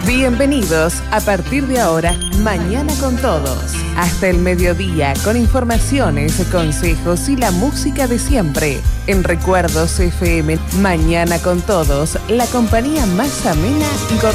Bienvenidos a partir de ahora, Mañana con Todos. Hasta el mediodía con informaciones, consejos y la música de siempre. En Recuerdos FM, Mañana con Todos, la compañía más amena y cordial.